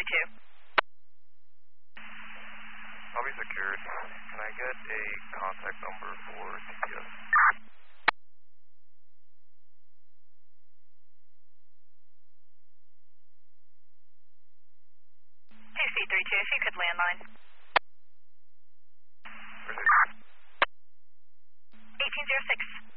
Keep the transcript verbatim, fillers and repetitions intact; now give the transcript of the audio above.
two. I'll be secured. Can I get a contact number for C P S? two C three two, if you could landline. Where's it? eighteen oh six.